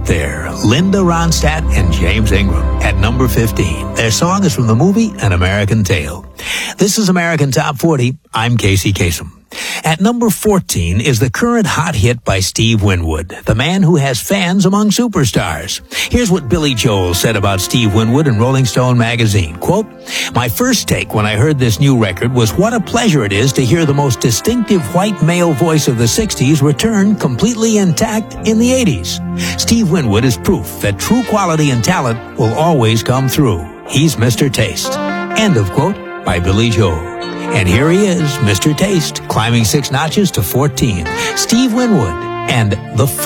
up there. Linda Ronstadt and James Ingram at number 15. Their song is from the movie An American Tail. This is American Top 40. I'm Casey Kasem. At number 14 is the current hot hit by Steve Winwood, the man who has fans among superstars. Here's what Billy Joel said about Steve Winwood in Rolling Stone magazine. Quote, "My first take when I heard this new record was what a pleasure it is to hear the most distinctive white male voice of the 60s return completely intact in the 80s. Steve Winwood is proof that true quality and talent will always come through. He's Mr. Taste." End of quote by Billy Joel. And here he is, Mr. Taste, climbing 6 notches to 14. Steve Winwood and the